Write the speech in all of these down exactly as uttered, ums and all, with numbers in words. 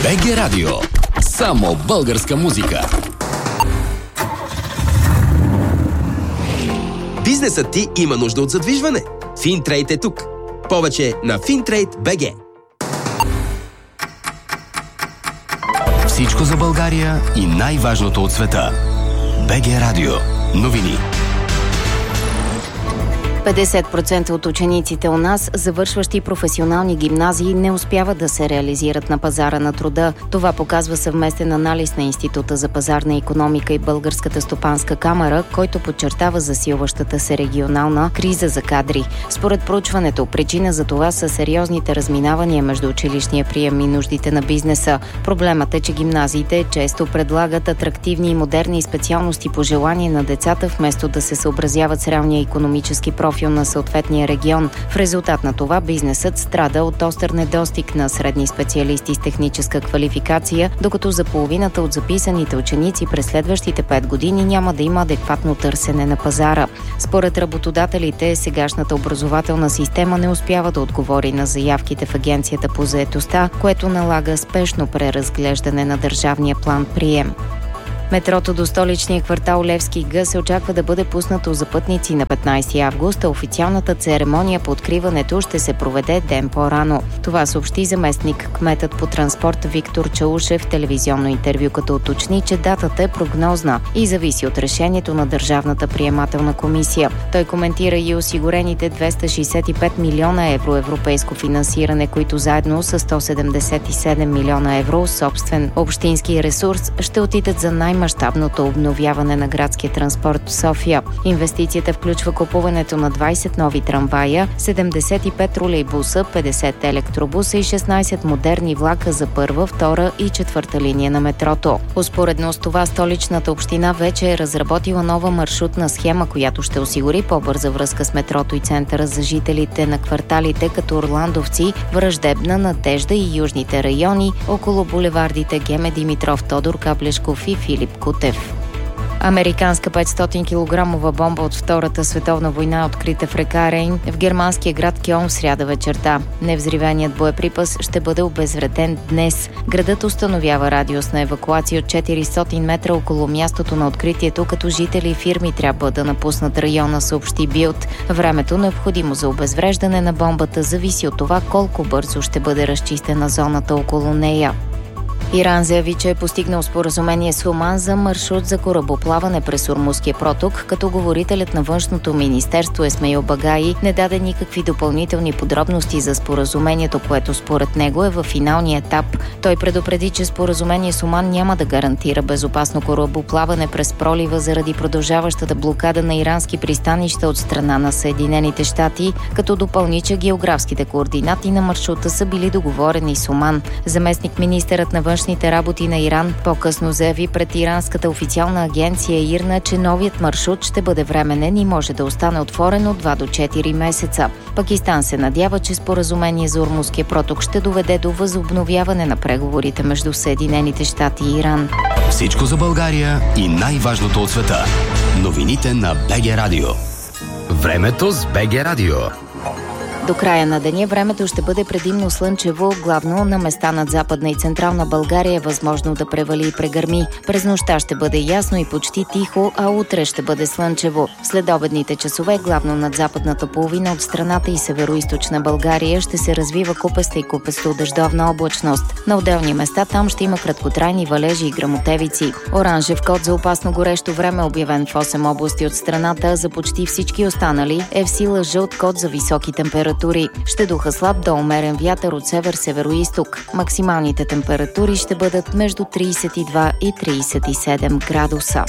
БГ Радио. Само българска музика. Бизнесът ти има нужда от задвижване. Финтрейд е тук. Повече на Финтрейд точка би джи. Всичко за България и най-важното от света. БГ Радио. Новини. петдесет процента от учениците у нас, завършващи професионални гимназии, не успяват да се реализират на пазара на труда. Това показва съвместен анализ на Института за пазарна икономика и Българската стопанска камара, който подчертава засилващата се регионална криза за кадри. Според проучването, причина за това са сериозните разминавания между училищния прием и нуждите на бизнеса. Проблемът е, че гимназиите често предлагат атрактивни и модерни специалности по желание на децата, вместо да се съобразяват с реалния икономически профил на съответния регион. В резултат на това бизнесът страда от остър недостиг на средни специалисти с техническа квалификация, докато за половината от записаните ученици през следващите пет години няма да има адекватно търсене на пазара. Според работодателите, сегашната образователна система не успява да отговори на заявките в Агенцията по заетостта, което налага спешно преразглеждане на държавния план прием. Метрото до столичния квартал Левски Г се очаква да бъде пуснато за пътници на петнайсети август, а официалната церемония по откриването ще се проведе ден по-рано. Това съобщи заместник кметът по транспорт Виктор Чаушев в телевизионно интервю, като уточни, че датата е прогнозна и зависи от решението на Държавната приемателна комисия. Той коментира и осигурените двеста шейсет и пет милиона евро европейско финансиране, които заедно с сто седемдесет и седем милиона евро собствен общински ресурс ще отидат за най- мащабното обновяване на градския транспорт в София. Инвестицията включва купуването на двайсет нови трамвая, седемдесет и пет тролейбуса, петдесет електробуса и шестнайсет модерни влака за първа, втора и четвърта линия на метрото. Успоредно с това, столичната община вече е разработила нова маршрутна схема, която ще осигури по-бърза връзка с метрото и центъра за жителите на кварталите като Орландовци, Враждебна, Надежда и южните райони около булевардите Геме Димитров, Тодор Каблешков и Филип Кутев. Американска петстотин килограмова бомба от Втората световна война е открита в река Рейн в германския град Кьолн в сряда вечерта. Невзривеният боеприпас ще бъде обезвреден днес. Градът установява радиус на евакуация от четиристотин метра около мястото на откритието, като жители и фирми трябва да напуснат района, съобщи Билд. Времето, необходимо за обезвреждане на бомбата, зависи от това колко бързо ще бъде разчистена зоната около нея. Иран заяви, че е постигнал споразумение с Оман за маршрут за корабоплаване през Ормузския проток, като говорителят на външното министерство Есмаил Багаи не даде никакви допълнителни подробности за споразумението, което според него е в финалния етап. Той предупреди, че споразумение с Оман няма да гарантира безопасно корабоплаване през пролива заради продължаващата блокада на ирански пристанища от страна на Съединените щати, като допълни, че географските координати на маршрута са били договорени с Оман. Заместник министърът на външните работи на Иран по-късно заяви пред иранската официална агенция ИРНА, че новият маршрут ще бъде временен и може да остане отворен от два до четири месеца. Пакистан се надява, че споразумение за Ормузския проток ще доведе до възобновяване на преговорите между Съединените щати и Иран. Всичко за България и най-важното от света. Новините на БГ Радио. Времето с БГ Радио. До края на деня времето ще бъде предимно слънчево, главно на места над Западна и Централна България е възможно да превали и прегърми. През нощта ще бъде ясно и почти тихо, а утре ще бъде слънчево. След обедните часове, главно над западната половина от страната и североизточна България, ще се развива купеста и купесто-дъждовна облачност. На отделни места там ще има краткотрайни валежи и гръмотевици. Оранжев код за опасно горещо време, обявен в осем области от страната, за почти всички останали е в сила жълт код за високи температури. Ще духа слаб до умерен вятър от север-североизток. Максималните температури ще бъдат между трийсет и два и трийсет и седем градуса.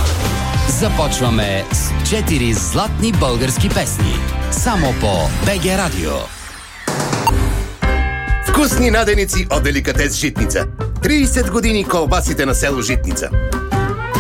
Започваме с четири златни български песни. Само по БГ Радио. Вкусни наденици от деликатес Житница. трийсет години колбасите на село Житница.